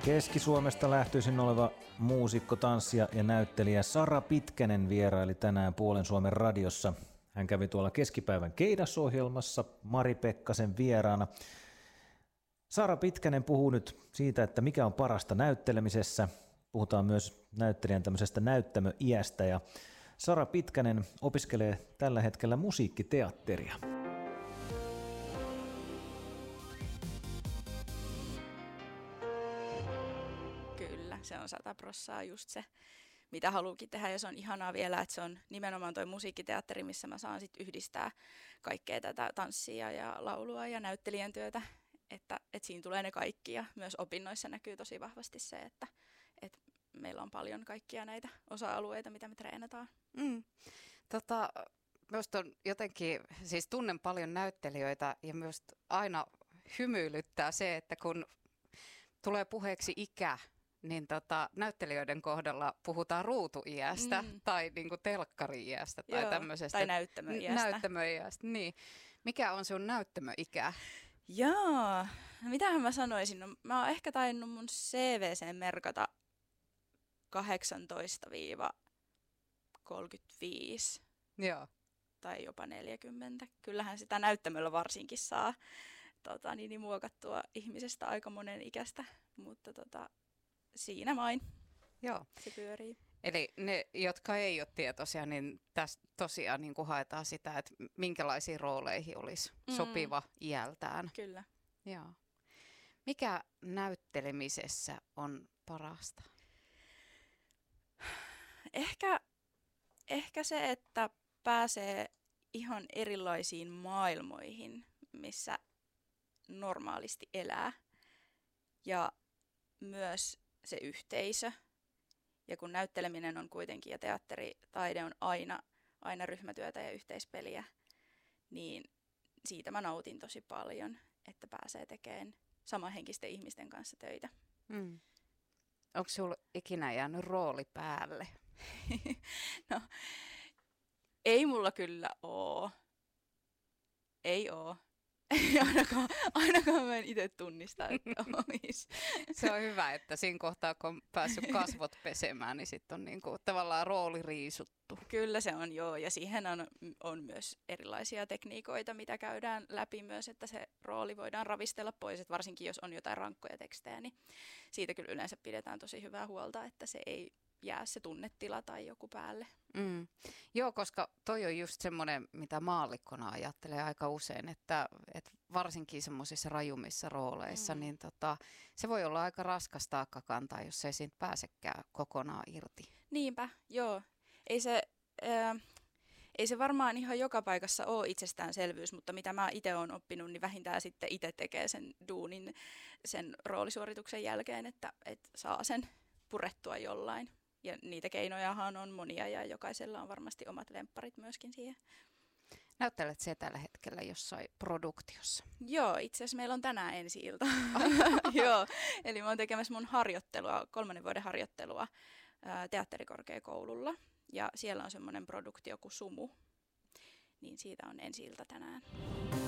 Keski-Suomesta lähtöisin oleva muusikko, tanssija ja näyttelijä Sara Pitkänen vieraili tänään Puolen Suomen radiossa. Hän kävi tuolla keskipäivän Keidas-ohjelmassa Mari Pekkasen vieraana. Sara Pitkänen puhuu nyt siitä, että mikä on parasta näyttelemisessä. Puhutaan myös näyttelijän tämmöisestä näyttämöiästä ja Sara Pitkänen opiskelee tällä hetkellä musiikkiteatteria. Kyllä, se on 100% just se, mitä haluukin tehdä, ja se on ihanaa vielä, että se on nimenomaan toi musiikkiteatteri, missä mä saan sit yhdistää kaikkea tätä tanssia ja laulua ja näyttelijän työtä, että siinä tulee ne kaikki, ja myös opinnoissa näkyy tosi vahvasti se, että meillä on paljon kaikkia näitä osa-alueita, mitä me treenataan. Minusta on jotenkin, siis tunnen paljon näyttelijöitä ja myös aina hymyilyttää se, että kun tulee puheeksi ikä, niin näyttelijöiden kohdalla puhutaan ruutuiästä tai niinku telkkari-iästä tai tämmöisestä. Tai näyttämöiästä. Näyttämöiästä, niin. Mikä on sun näyttämöikä? Jaa, mitähän mä sanoisin? No, mä oon ehkä tainnut mun CV:seen merkata 18-35. Joo. Tai jopa 40. Kyllähän sitä näyttämöllä varsinkin saa muokattua ihmisestä aika monen ikäistä, mutta siinä main. Joo. Se pyörii. Eli ne, jotka ei ole tietoisia, niin tässä tosiaan niin kuin haetaan sitä, että minkälaisiin rooleihin olisi sopiva iältään. Kyllä. Joo. Mikä näyttelemisessä on parasta? Ehkä se, että pääsee ihan erilaisiin maailmoihin, missä normaalisti elää. Ja myös se yhteisö. Ja kun näytteleminen on kuitenkin ja teatteritaide on aina ryhmätyötä ja yhteispeliä, niin siitä mä nautin tosi paljon, että pääsee tekemään samanhenkisten ihmisten kanssa töitä. Onko sinulla ikinä jäänyt rooli päälle? No, ei mulla kyllä oo. Ei oo. Ainakaan mä en itse tunnista, että olisi. Se on hyvä, että siinä kohtaa, kun on päässyt kasvot pesemään, niin sitten on niinku tavallaan rooli riisuttu. Kyllä se on, joo. Ja siihen on myös erilaisia tekniikoita, mitä käydään läpi myös, että se rooli voidaan ravistella pois. Että varsinkin jos on jotain rankkoja tekstejä, niin siitä kyllä yleensä pidetään tosi hyvää huolta, että se ei jää se tunnetila tai joku päälle. Joo, koska toi on just semmoinen, mitä maallikkona ajattelee aika usein, että varsinkin semmoisissa rajummissa rooleissa, niin se voi olla aika raskas taakka kantaa, jos ei siitä pääsekään kokonaan irti. Niinpä, joo. Ei se varmaan ihan joka paikassa ole itsestäänselvyys, mutta mitä mä itse olen oppinut, niin vähintään sitten itse tekee sen duunin sen roolisuorituksen jälkeen, että saa sen purettua jollain. Ja niitä keinojahan on monia ja jokaisella on varmasti omat lempparit myöskin siihen. Näyttelet se tällä hetkellä jossain produktiossa? Joo, itse asiassa meillä on tänään ensi-ilta. Joo, eli mä oon tekemässä mun 3 vuoden harjoittelua teatterikorkeakoululla. Ja siellä on semmoinen produktio kuin Sumu, niin siitä on ensi-ilta tänään.